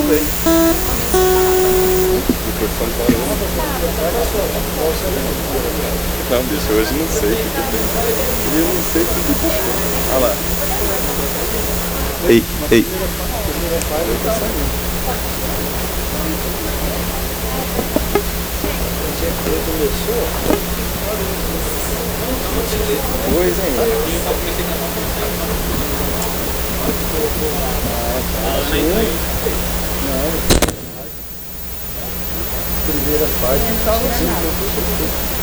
bem. O microfone parou. Não, bicho, hoje não sei o que tem. Eu não sei o que tem. Olha lá. Ei, ei. Pois, hein? Não. Primeira parte.